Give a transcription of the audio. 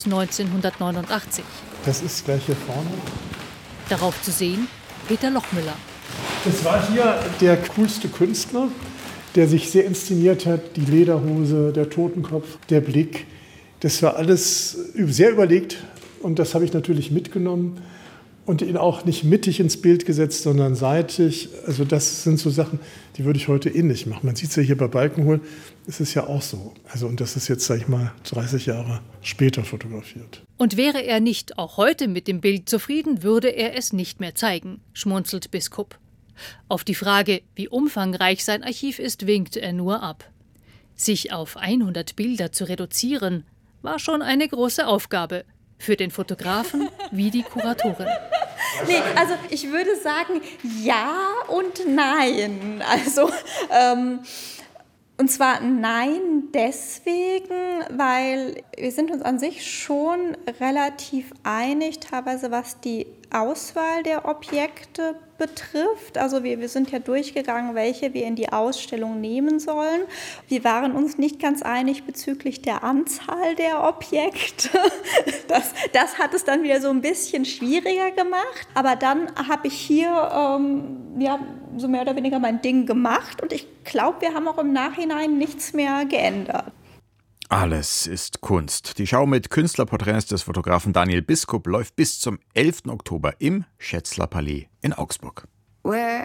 1989. Das ist gleich hier vorne. Darauf zu sehen Peter Lochmüller. Das war hier der coolste Künstler, der sich sehr inszeniert hat. Die Lederhose, der Totenkopf, der Blick. Das war alles sehr überlegt und das habe ich natürlich mitgenommen und ihn auch nicht mittig ins Bild gesetzt, sondern seitlich. Also das sind so Sachen, die würde ich heute nicht machen. Man sieht es ja hier bei Balkenhol, ist es ja auch so. Also und das ist jetzt, sage ich mal, 30 Jahre später fotografiert. Und wäre er nicht auch heute mit dem Bild zufrieden, würde er es nicht mehr zeigen, schmunzelt Biskup. Auf die Frage, wie umfangreich sein Archiv ist, winkt er nur ab. Sich auf 100 Bilder zu reduzieren, war schon eine große Aufgabe. Für den Fotografen wie die Kuratorin. Nee, also ich würde sagen, ja und nein. Also, und zwar nein deswegen, weil wir sind uns an sich schon relativ einig, teilweise was die Auswahl der Objekte betrifft. Also wir sind ja durchgegangen, welche wir in die Ausstellung nehmen sollen. Wir waren uns nicht ganz einig bezüglich der Anzahl der Objekte. Das hat es dann wieder so ein bisschen schwieriger gemacht. Aber dann habe ich hier so mehr oder weniger mein Ding gemacht. Und ich glaube, wir haben auch im Nachhinein nichts mehr geändert. Alles ist Kunst. Die Schau mit Künstlerporträts des Fotografen Daniel Biskup läuft bis zum 11. Oktober im Schätzler Palais in Augsburg.